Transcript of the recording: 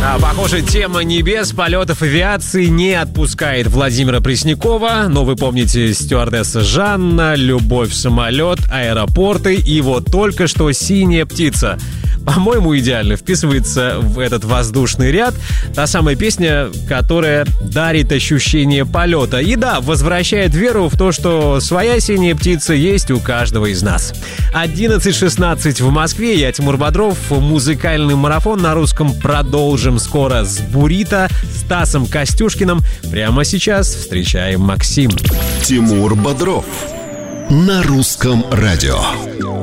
Похоже, тема небес, полетов, авиации не отпускает Владимира Преснякова. Но вы помните стюардесса Жанна, любовь, самолет, аэропорты и вот только что «Синяя птица». По-моему, идеально вписывается в этот воздушный ряд та самая песня, которая дарит ощущение полета. И да, возвращает веру в то, что своя синяя птица есть у каждого из нас. 11:16 в Москве. Я Тимур Бодров. Музыкальный марафон на русском продолжим скоро с Бурито, Стасом Костюшкиным. Прямо сейчас встречаем Максим. Тимур Бодров на русском радио.